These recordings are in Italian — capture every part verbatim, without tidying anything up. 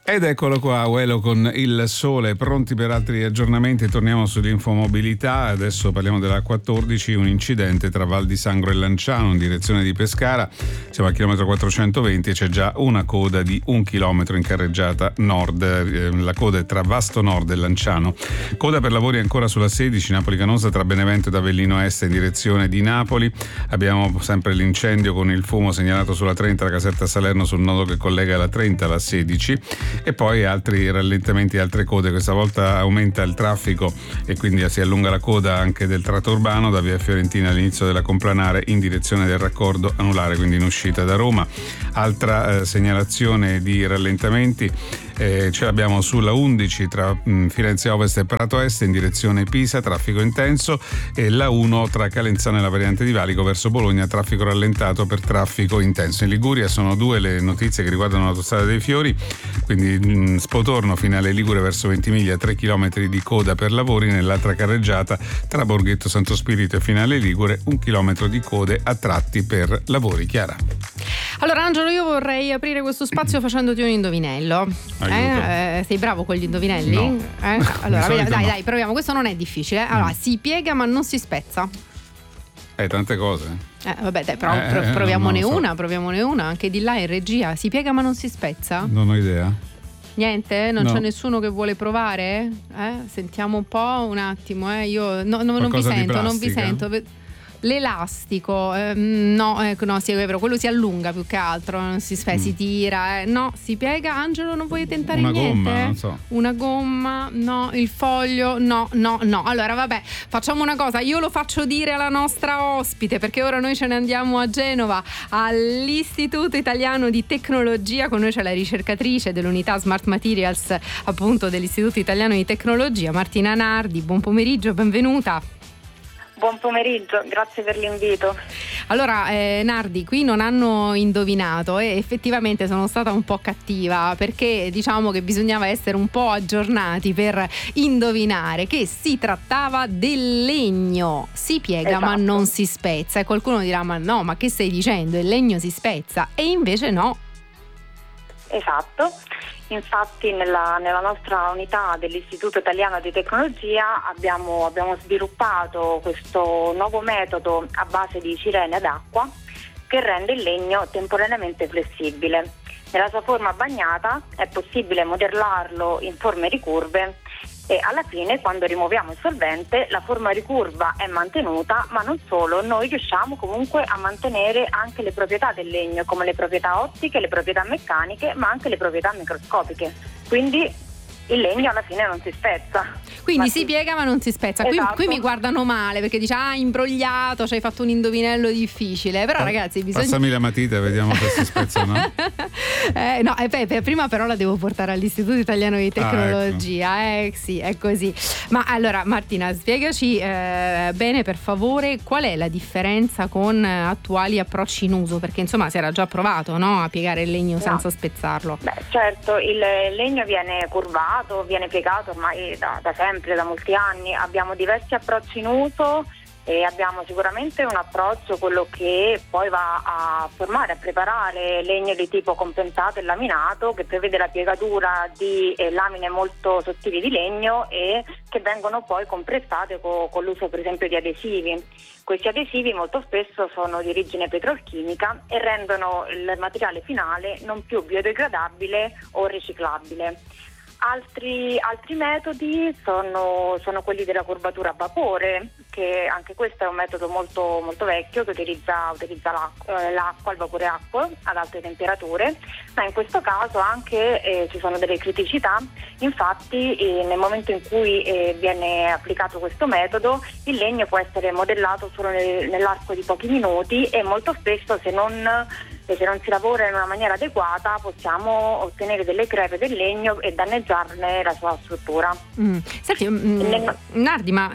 Ed eccolo qua, Uelo con il sole, pronti per altri aggiornamenti. Torniamo sull'infomobilità. Adesso parliamo della quattordici, un incidente tra Val di Sangro e Lanciano in direzione di Pescara. Siamo al chilometro quattrocentoventi e c'è già una coda di un chilometro in carreggiata nord. La coda è tra Vasto Nord e Lanciano. Coda per lavori ancora sulla sedici, Napoli Canosa, tra Benevento ed Avellino Est in direzione di Napoli. Abbiamo sempre l'incendio con il fumo segnalato sulla trenta, la Caserta Salerno, sul nodo che collega la trenta alla sedici. E poi altri rallentamenti, altre code. Questa volta aumenta il traffico e quindi si allunga la coda anche del tratto urbano da via Fiorentina all'inizio della Complanare in direzione del raccordo anulare, quindi in uscita da Roma. Altra eh, segnalazione di rallentamenti eh, ce l'abbiamo sulla undici tra mh, Firenze Ovest e Prato Est in direzione Pisa, traffico intenso, e la uno tra Calenzano e la variante di Valico verso Bologna, traffico rallentato per traffico intenso. In Liguria sono due le notizie che riguardano l'autostrada dei Fiori, quindi mh, Spotorno finale Ligure verso Ventimiglia, tre chilometri di coda per lavori. Nell'altra carreggiata tra Borghetto Santo Spirito e finale Ligure, un chilometro di code a tratti per lavori. Chiara. Allora Angelo, io vorrei aprire questo spazio facendoti un indovinello. Eh, eh, sei bravo con gli indovinelli? No. Eh? Allora, dai, no. dai, proviamo. Questo non è difficile. Allora, mm. si piega ma non si spezza. Eh, tante cose. Eh, vabbè, dai, però, eh, proviamone no, so. una, proviamone una. Anche di là in regia. Si piega ma non si spezza? Non ho idea. Niente? Non no. c'è nessuno che vuole provare? Eh? Sentiamo un po', un attimo. Eh? Io no, no, non vi sento, non vi sento. L'elastico, eh, no, ecco, no, sì, è vero, quello si allunga più che altro, non si, spe- mm. si tira, eh. No, si piega. Angelo, non vuoi tentare una niente? Gomma, non so. Una gomma, no, il foglio, no, no, no. Allora, vabbè, facciamo una cosa, io lo faccio dire alla nostra ospite, perché ora noi ce ne andiamo a Genova, all'Istituto Italiano di Tecnologia. Con noi c'è la ricercatrice dell'unità Smart Materials, appunto, dell'Istituto Italiano di Tecnologia, Martina Nardi. Buon pomeriggio, benvenuta. Buon pomeriggio, grazie per l'invito. Allora, eh, Nardi, qui non hanno indovinato e effettivamente sono stata un po' cattiva, perché diciamo che bisognava essere un po' aggiornati per indovinare che si trattava del legno. Si piega esatto. ma non si spezza, e qualcuno dirà: ma no, ma che stai dicendo? Il legno si spezza. E invece no. Esatto. Infatti nella, nella nostra unità dell'Istituto Italiano di Tecnologia abbiamo, abbiamo sviluppato questo nuovo metodo a base di cirene ad acqua che rende il legno temporaneamente flessibile. Nella sua forma bagnata è possibile modellarlo in forme ricurve e alla fine, quando rimuoviamo il solvente, la forma ricurva è mantenuta, ma non solo, noi riusciamo comunque a mantenere anche le proprietà del legno, come le proprietà ottiche, le proprietà meccaniche, ma anche le proprietà microscopiche. Quindi il legno alla fine non si spezza. Quindi ma si si... piega ma non si spezza. Esatto. Qui, qui mi guardano male perché dice: ah, imbrogliato, ci hai fatto un indovinello difficile. Però ragazzi, bisogna... Passami la matita, vediamo se si spezza o no. eh, no, eh, Pepe, prima però la devo portare all'Istituto Italiano di Tecnologia. Ah, ecco. Eh sì, è così. Ma allora Martina, spiegaci eh, bene per favore qual è la differenza con attuali approcci in uso, perché insomma si era già provato, no, a piegare il legno no. senza spezzarlo. Beh, certo, il legno viene curvato, viene piegato ormai da, da sempre, da molti anni. Abbiamo diversi approcci in uso e abbiamo sicuramente un approccio, quello che poi va a formare, a preparare legno di tipo compensato e laminato, che prevede la piegatura di eh, lamine molto sottili di legno e che vengono poi compressate co- con l'uso per esempio di adesivi. Questi adesivi molto spesso sono di origine petrolchimica e rendono il materiale finale non più biodegradabile o riciclabile. Altri, altri metodi sono, sono quelli della curvatura a vapore, che anche questo è un metodo molto, molto vecchio che utilizza, utilizza l'acqua, eh, l'acqua, il vapore acqua ad alte temperature, ma in questo caso anche eh, ci sono delle criticità. Infatti eh, nel momento in cui eh, viene applicato questo metodo il legno può essere modellato solo nel, nell'arco di pochi minuti e molto spesso se non se non si lavora in una maniera adeguata possiamo ottenere delle crepe del legno e danneggiarne la sua struttura. Mm. Senti, mm, Nel... Nardi, ma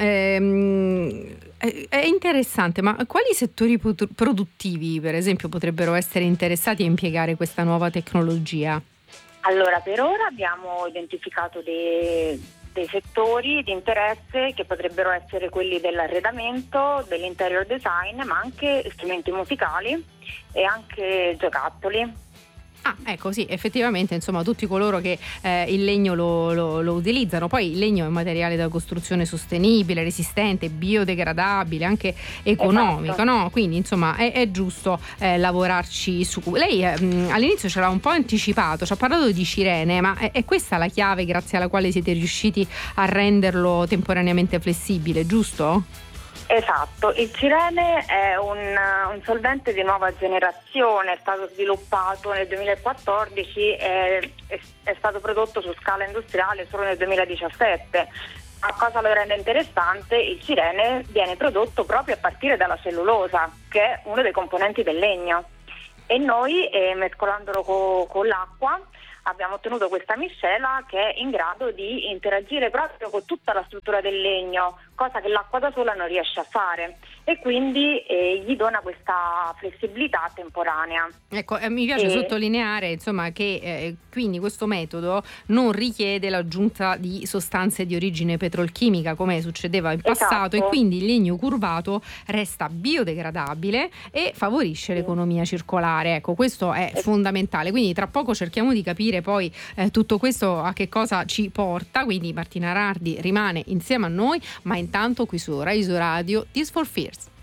ehm, è interessante, ma quali settori produttivi per esempio potrebbero essere interessati a impiegare questa nuova tecnologia? Allora, per ora abbiamo identificato dei, dei settori di interesse che potrebbero essere quelli dell'arredamento, dell'interior design, ma anche strumenti musicali e anche giocattoli. Ah, ecco, sì, effettivamente, insomma, tutti coloro che eh, il legno lo, lo, lo utilizzano. Poi il legno è un materiale da costruzione sostenibile, resistente, biodegradabile, anche economico, esatto. no? Quindi, insomma, è, è giusto eh, lavorarci su. Lei eh, mh, all'inizio ce l'ha un po' anticipato, ci ha parlato di cirene, ma è, è questa la chiave grazie alla quale siete riusciti a renderlo temporaneamente flessibile, giusto? Esatto, il cirene è un, un solvente di nuova generazione, è stato sviluppato nel duemilaquattordici e è, è stato prodotto su scala industriale solo nel duemiladiciassette. Ma cosa lo rende interessante? Il cirene viene prodotto proprio a partire dalla cellulosa, che è uno dei componenti del legno, e noi eh, mescolandolo co- con l'acqua abbiamo ottenuto questa miscela che è in grado di interagire proprio con tutta la struttura del legno, cosa che l'acqua da sola non riesce a fare, e quindi eh, gli dona questa flessibilità temporanea. Ecco, eh, mi piace e... sottolineare, insomma, che eh, quindi questo metodo non richiede l'aggiunta di sostanze di origine petrolchimica come succedeva in passato, Esatto. e quindi il legno curvato resta biodegradabile e favorisce Sì. l'economia circolare. Ecco, questo è Eh. fondamentale. Quindi tra poco cerchiamo di capire poi eh, tutto questo a che cosa ci porta. Quindi Martina Rardi rimane insieme a noi, ma intanto qui su Rai Radio Tears for Fears.